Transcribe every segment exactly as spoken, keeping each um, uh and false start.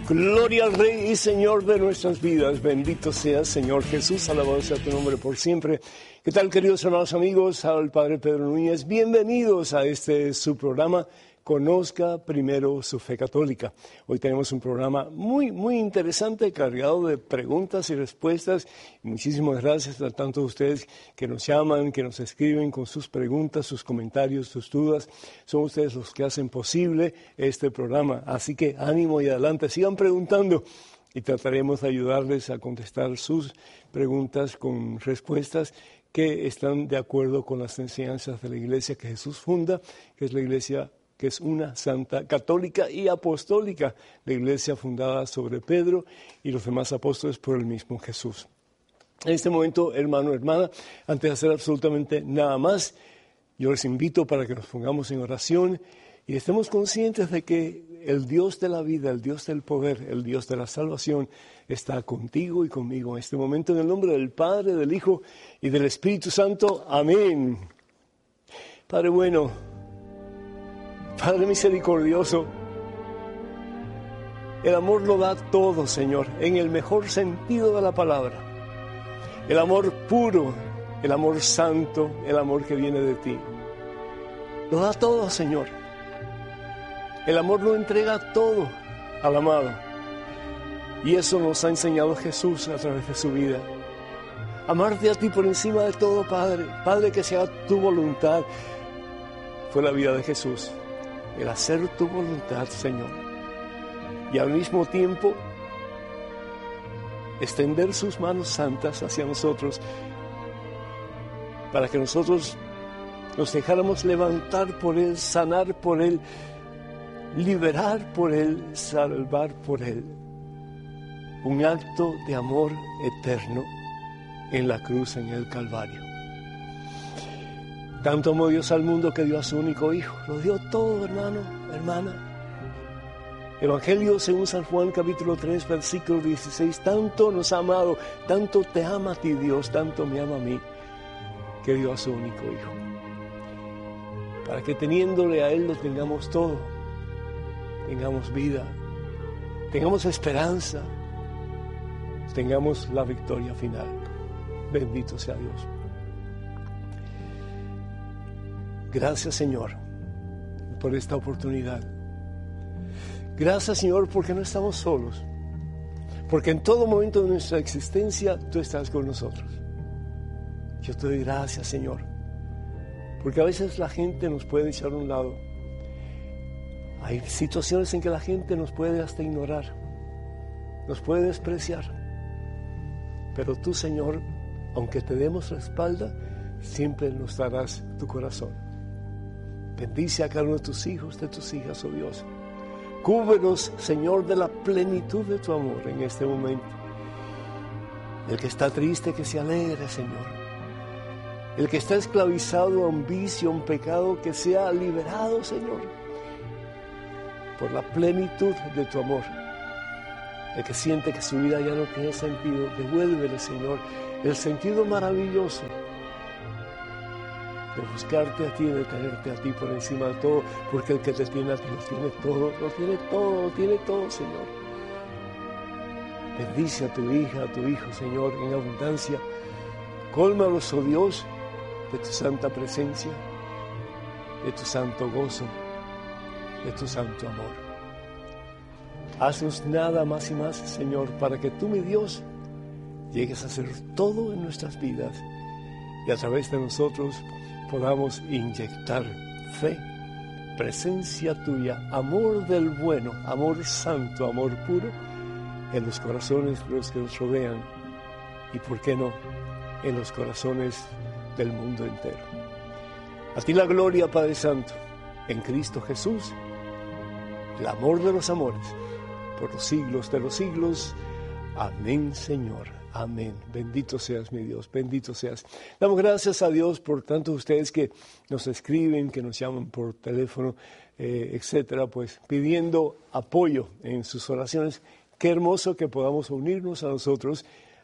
Gloria al Rey y Señor de nuestras vidas. Bendito seas, Señor Jesús. Alabado sea tu nombre por siempre. ¿Qué tal, queridos hermanos amigos? Al Padre Pedro Núñez. Bienvenidos a este su programa, Conozca Primero su Fe Católica. Hoy tenemos un programa muy, muy interesante, cargado de preguntas y respuestas. Muchísimas gracias a tantos de ustedes que nos llaman, que nos escriben con sus preguntas, sus comentarios, sus dudas. Son ustedes los que hacen posible este programa. Así que ánimo y adelante, sigan preguntando y trataremos de ayudarles a contestar sus preguntas con respuestas que están de acuerdo con las enseñanzas de la Iglesia que Jesús funda, que es la Iglesia que es una santa, católica y apostólica, la iglesia fundada sobre Pedro y los demás apóstoles por el mismo Jesús. En este momento, hermano, hermana, antes de hacer absolutamente nada más, yo les invito para que nos pongamos en oración y estemos conscientes de que el Dios de la vida, el Dios del poder, el Dios de la salvación, está contigo y conmigo en este momento, en el nombre del Padre, del Hijo y del Espíritu Santo. Amén. Padre bueno, Padre misericordioso, el amor lo da todo, Señor, en el mejor sentido de la palabra. El amor puro, el amor santo, el amor que viene de ti. Lo da todo, Señor. El amor lo entrega todo al amado. Y eso nos ha enseñado Jesús a través de su vida. Amarte a ti por encima de todo, Padre. Padre, que sea tu voluntad. Fue la vida de Jesús. El hacer tu voluntad, Señor, y al mismo tiempo extender sus manos santas hacia nosotros para que nosotros nos dejáramos levantar por Él, sanar por Él, liberar por Él, salvar por Él. Un acto de amor eterno en la cruz, en el Calvario. Tanto amó Dios al mundo que dio a su único Hijo. Lo dio todo, hermano, hermana. Evangelio según San Juan, capítulo tres, versículo dieciséis. Tanto nos ha amado, tanto te ama a ti Dios, tanto me ama a mí, que dio a su único Hijo. Para que teniéndole a Él lo tengamos todo. Tengamos vida, tengamos esperanza, tengamos la victoria final. Bendito sea Dios. Gracias, Señor, por esta oportunidad. Gracias, Señor, porque no estamos solos. Porque en todo momento de nuestra existencia, tú estás con nosotros. Yo te doy gracias, Señor. Porque a veces la gente nos puede echar a un lado. Hay situaciones en que la gente nos puede hasta ignorar. Nos puede despreciar. Pero tú, Señor, aunque te demos la espalda, siempre nos darás tu corazón. Bendice a cada uno de tus hijos, de tus hijas, oh Dios. Cúbrenos, Señor, de la plenitud de tu amor en este momento. El que está triste, que se alegre, Señor. El que está esclavizado a un vicio, a un pecado, que sea liberado, Señor, por la plenitud de tu amor. El que siente que su vida ya no tiene sentido, devuélvele, Señor, el sentido maravilloso de buscarte a ti, de tenerte a ti por encima de todo, porque el que te tiene a ti lo tiene todo, lo tiene todo, lo tiene todo, Señor. Bendice a tu hija, a tu hijo, Señor, en abundancia. Cólmalos, oh Dios, de tu santa presencia, de tu santo gozo, de tu santo amor. Haznos nada más y más, Señor, para que tú, mi Dios, llegues a hacer todo en nuestras vidas y a través de nosotros podamos inyectar fe, presencia tuya, amor del bueno, amor santo, amor puro, en los corazones de los que nos rodean y, ¿por qué no?, en los corazones del mundo entero. A ti la gloria, Padre Santo, en Cristo Jesús, el amor de los amores, por los siglos de los siglos. Amén, Señor. Amén. Bendito seas, mi Dios. Bendito seas. Damos gracias a Dios por tantos de ustedes que nos escriben, que nos llaman por teléfono, eh, etcétera, pues pidiendo apoyo en sus oraciones. Qué hermoso que podamos unirnos a nosotros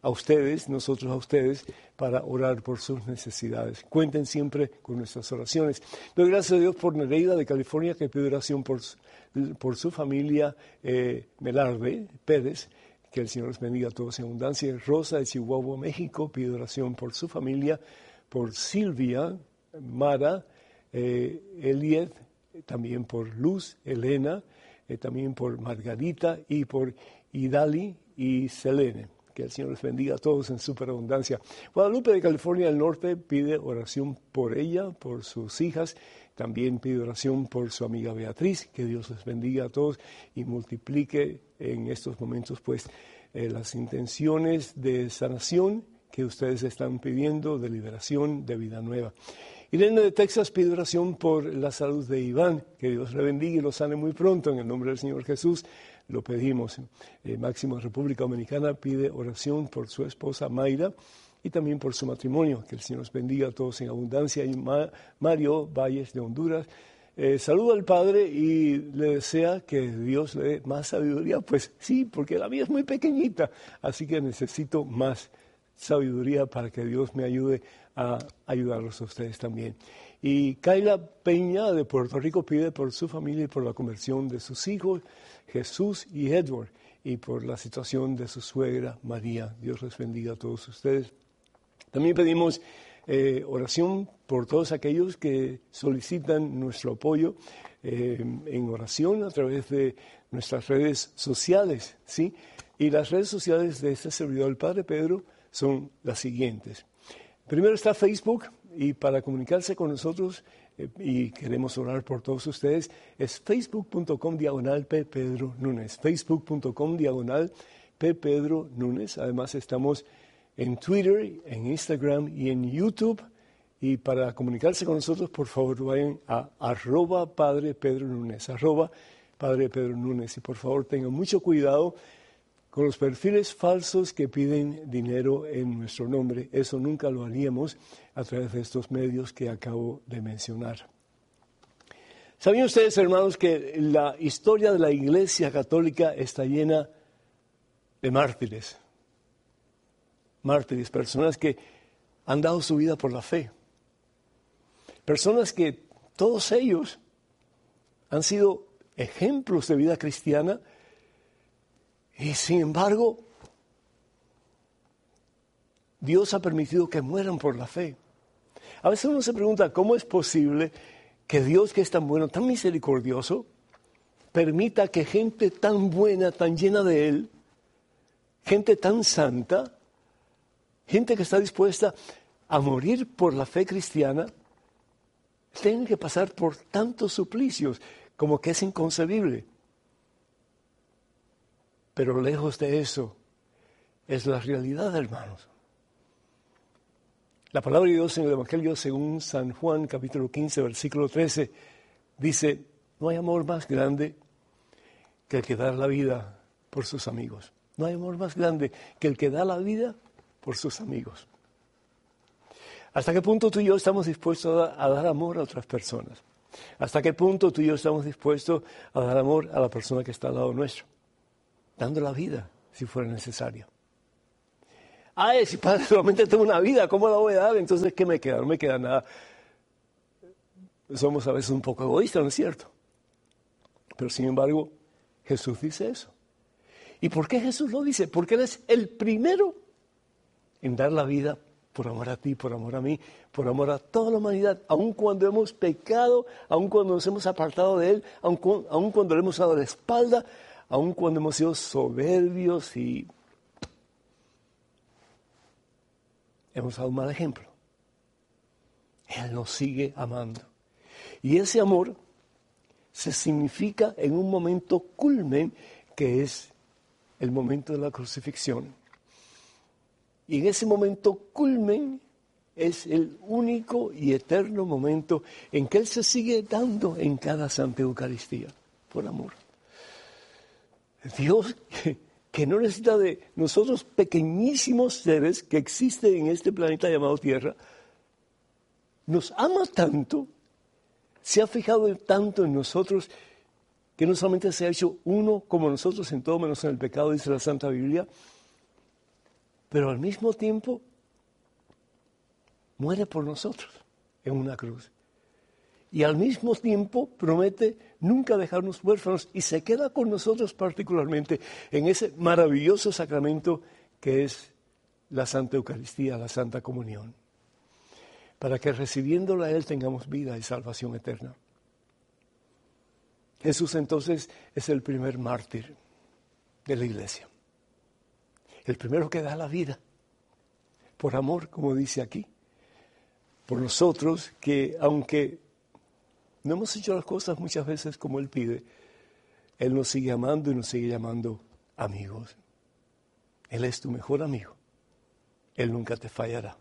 a ustedes, nosotros a ustedes, para orar por sus necesidades. Cuenten siempre con nuestras oraciones. Doy gracias a Dios por Nereida de California, que pide oración por, por su familia eh, Melarde Pérez. Que el Señor les bendiga a todos en abundancia. Rosa de Chihuahua, México, pide oración por su familia, por Silvia, Mara, eh, Elied, también por Luz, Elena, eh, también por Margarita y por Idali y Selene. Que el Señor les bendiga a todos en superabundancia. Guadalupe de California del Norte pide oración por ella, por sus hijas. También pide oración por su amiga Beatriz. Que Dios les bendiga a todos y multiplique en estos momentos pues eh, las intenciones de sanación que ustedes están pidiendo, de liberación, de vida nueva. Irene de Texas pide oración por la salud de Iván. Que Dios le bendiga y lo sane muy pronto en el nombre del Señor Jesús. Lo pedimos. Eh, Máximo República Dominicana pide oración por su esposa Mayra y también por su matrimonio. Que el Señor los bendiga a todos en abundancia. Y Ma- Mario Valles de Honduras eh, saluda al Padre y le desea que Dios le dé más sabiduría. Pues sí, porque la mía es muy pequeñita, así que necesito más sabiduría para que Dios me ayude a ayudarlos a ustedes también. Y Kayla Peña de Puerto Rico pide por su familia y por la conversión de sus hijos, Jesús y Edward, y por la situación de su suegra María. Dios les bendiga a todos ustedes. También pedimos eh, oración por todos aquellos que solicitan nuestro apoyo eh, en oración a través de nuestras redes sociales, ¿sí? Y las redes sociales de este servidor, el Padre Pedro, son las siguientes. Primero está Facebook, y para comunicarse con nosotros, eh, y queremos orar por todos ustedes, es facebook.com diagonal P. Pedro Núñez. Facebook.com diagonal P. Pedro Núñez. Además estamos en Twitter, en Instagram y en YouTube. Y para comunicarse con nosotros, por favor, vayan a arroba Padre Pedro Núñez, arroba Padre Pedro Núñez. Y por favor, tengan mucho cuidado con los perfiles falsos que piden dinero en nuestro nombre. Eso nunca lo haríamos a través de estos medios que acabo de mencionar. ¿Sabían ustedes, hermanos, que la historia de la Iglesia Católica está llena de mártires? Mártires, personas que han dado su vida por la fe. Personas que todos ellos han sido ejemplos de vida cristiana. Y sin embargo, Dios ha permitido que mueran por la fe. A veces uno se pregunta, ¿cómo es posible que Dios, que es tan bueno, tan misericordioso, permita que gente tan buena, tan llena de Él, gente tan santa, gente que está dispuesta a morir por la fe cristiana, tenga que pasar por tantos suplicios como que es inconcebible? Pero lejos de eso, es la realidad, hermanos. La palabra de Dios en el Evangelio según San Juan, capítulo quince, versículo trece, dice, no hay amor más grande que el que da la vida por sus amigos. No hay amor más grande que el que da la vida por sus amigos. ¿Hasta qué punto tú y yo estamos dispuestos a, a dar amor a otras personas? ¿Hasta qué punto tú y yo estamos dispuestos a dar amor a la persona que está al lado nuestro? Dando la vida, si fuera necesario. Ay, si padre, solamente tengo una vida, ¿cómo la voy a dar? Entonces, ¿qué me queda? No me queda nada. Somos a veces un poco egoístas, ¿no es cierto? Pero sin embargo, Jesús dice eso. ¿Y por qué Jesús lo dice? Porque Él es el primero en dar la vida por amor a ti, por amor a mí, por amor a toda la humanidad, aun cuando hemos pecado, aun cuando nos hemos apartado de Él, aun, aun cuando le hemos dado la espalda, aun cuando hemos sido soberbios y hemos dado un mal ejemplo. Él nos sigue amando. Y ese amor se significa en un momento culmen, que es el momento de la crucifixión. Y en ese momento culmen es el único y eterno momento en que Él se sigue dando en cada Santa Eucaristía, por amor. Dios, que, que no necesita de nosotros pequeñísimos seres que existen en este planeta llamado Tierra, nos ama tanto, se ha fijado tanto en nosotros, que no solamente se ha hecho uno como nosotros en todo menos en el pecado, dice la Santa Biblia, pero al mismo tiempo muere por nosotros en una cruz. Y al mismo tiempo promete nunca dejarnos huérfanos y se queda con nosotros particularmente en ese maravilloso sacramento que es la Santa Eucaristía, la Santa Comunión, para que recibiéndola a Él tengamos vida y salvación eterna. Jesús entonces es el primer mártir de la iglesia, el primero que da la vida, por amor, como dice aquí, por nosotros que aunque no hemos hecho las cosas muchas veces como Él pide, Él nos sigue amando y nos sigue llamando amigos. Él es tu mejor amigo. Él nunca te fallará.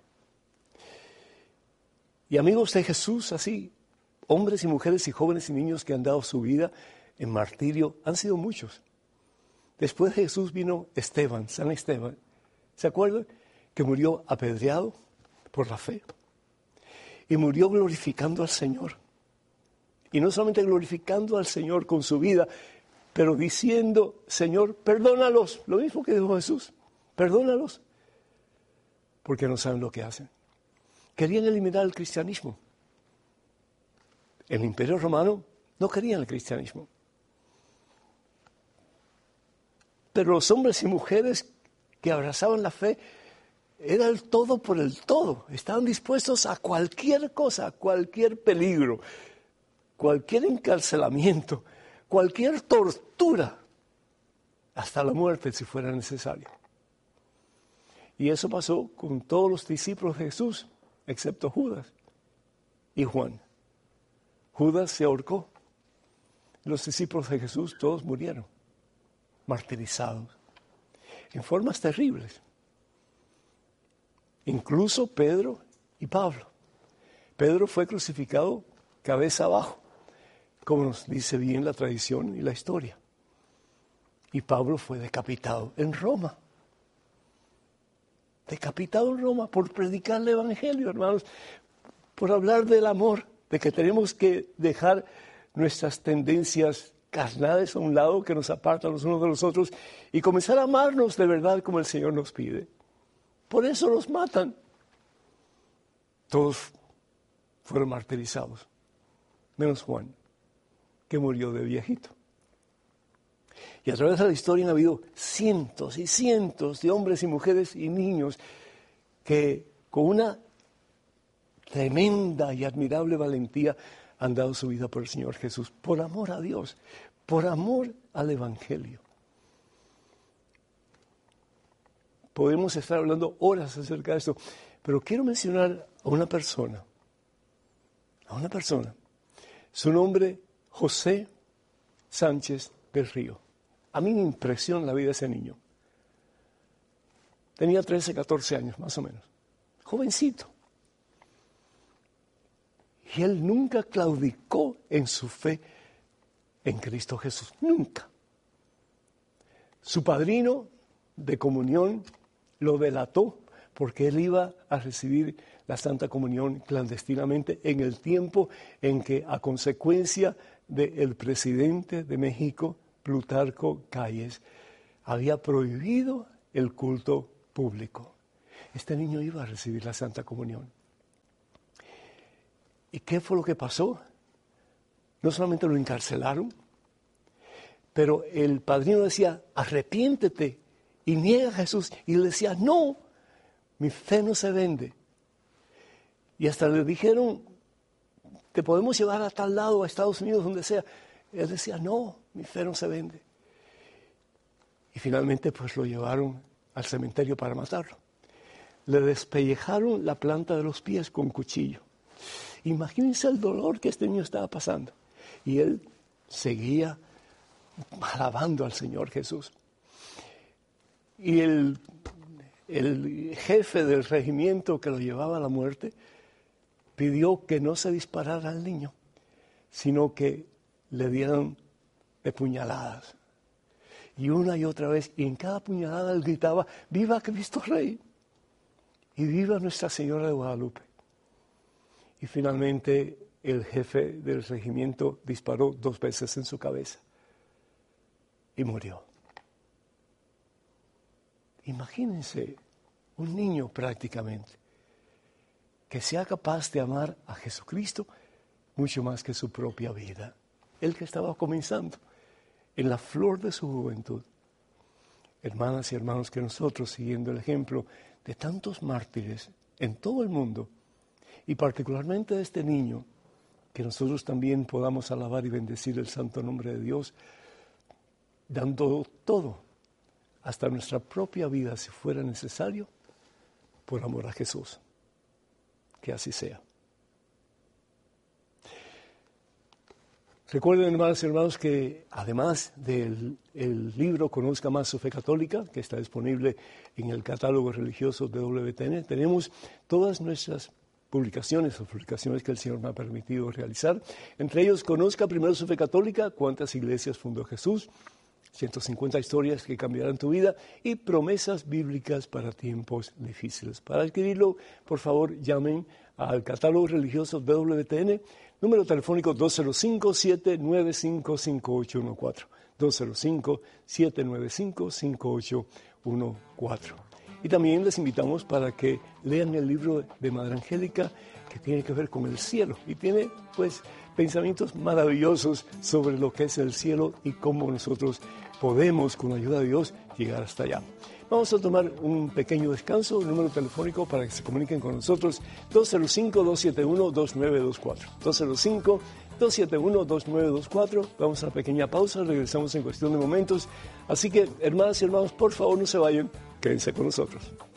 Y amigos de Jesús, así, hombres y mujeres y jóvenes y niños que han dado su vida en martirio, han sido muchos. Después de Jesús vino Esteban, San Esteban. ¿Se acuerdan? Que murió apedreado por la fe. Y murió glorificando al Señor. Y no solamente glorificando al Señor con su vida, pero diciendo, Señor, perdónalos. Lo mismo que dijo Jesús, perdónalos. Porque no saben lo que hacen. Querían eliminar el cristianismo. El Imperio Romano no quería el cristianismo. Pero los hombres y mujeres que abrazaban la fe, era el todo por el todo. Estaban dispuestos a cualquier cosa, a cualquier peligro, cualquier encarcelamiento, cualquier tortura, hasta la muerte si fuera necesario. Y eso pasó con todos los discípulos de Jesús, excepto Judas y Juan. Judas se ahorcó. Los discípulos de Jesús todos murieron, martirizados, en formas terribles. Incluso Pedro y Pablo. Pedro fue crucificado cabeza abajo, como nos dice bien la tradición y la historia. Y Pablo fue decapitado en Roma. Decapitado en Roma por predicar el Evangelio, hermanos, por hablar del amor, de que tenemos que dejar nuestras tendencias carnales a un lado que nos apartan los unos de los otros y comenzar a amarnos de verdad como el Señor nos pide. Por eso los matan. Todos fueron martirizados, menos Juan, que murió de viejito. Y a través de la historia han habido cientos y cientos de hombres y mujeres y niños que con una tremenda y admirable valentía han dado su vida por el Señor Jesús, por amor a Dios, por amor al Evangelio. Podemos estar hablando horas acerca de esto, pero quiero mencionar a una persona, a una persona. Su nombre, José Sánchez del Río. A mí me impresiona la vida de ese niño. Tenía trece, catorce años, más o menos. Jovencito. Y él nunca claudicó en su fe en Cristo Jesús. Nunca. Su padrino de comunión lo delató porque él iba a recibir la Santa Comunión clandestinamente en el tiempo en que, a consecuencia del presidente de México, Plutarco Calles, había prohibido el culto público. Este niño iba a recibir la Santa Comunión. ¿Y qué fue lo que pasó? No solamente lo encarcelaron, pero el padrino decía, arrepiéntete y niega a Jesús. Y él decía, no, mi fe no se vende. Y hasta le dijeron, te podemos llevar a tal lado, a Estados Unidos, donde sea. Él decía, no, mi fe no se vende. Y finalmente pues lo llevaron al cementerio para matarlo. Le despellejaron la planta de los pies con cuchillo. Imagínense el dolor que este niño estaba pasando. Y él seguía alabando al Señor Jesús. Y el, el jefe del regimiento que lo llevaba a la muerte pidió que no se disparara al niño, sino que le dieran de puñaladas. Y una y otra vez, y en cada puñalada él gritaba, ¡viva Cristo Rey! Y viva Nuestra Señora de Guadalupe. Y finalmente el jefe del regimiento disparó dos veces en su cabeza y murió. Imagínense un niño prácticamente, que sea capaz de amar a Jesucristo mucho más que su propia vida. Él que estaba comenzando en la flor de su juventud. Hermanas y hermanos, que nosotros, siguiendo el ejemplo de tantos mártires en todo el mundo, y particularmente de este niño, que nosotros también podamos alabar y bendecir el santo nombre de Dios, dando todo, hasta nuestra propia vida, si fuera necesario, por amor a Jesús. Que así sea. Recuerden, hermanas y hermanos, que además del el libro Conozca Más su Fe Católica, que está disponible en el catálogo religioso de W T N, tenemos todas nuestras publicaciones o publicaciones que el Señor me ha permitido realizar. Entre ellos, Conozca primero su Fe Católica, cuántas iglesias fundó Jesús, ciento cincuenta historias que cambiarán tu vida y promesas bíblicas para tiempos difíciles. Para adquirirlo, por favor, llamen al catálogo religioso de W T N, número telefónico dos cero cinco, siete nueve cinco, cinco ocho uno cuatro, dos cero cinco, siete nueve cinco, cinco ocho uno cuatro. Y también les invitamos para que lean el libro de Madre Angélica, que tiene que ver con el cielo y tiene, pues, pensamientos maravillosos sobre lo que es el cielo y cómo nosotros podemos, con la ayuda de Dios, llegar hasta allá. Vamos a tomar un pequeño descanso, el número telefónico para que se comuniquen con nosotros, dos cero cinco, dos siete uno, dos nueve dos cuatro, dos cero cinco, dos siete uno, dos nueve dos cuatro. Vamos a una pequeña pausa, regresamos en cuestión de momentos. Así que, hermanas y hermanos, por favor no se vayan, quédense con nosotros.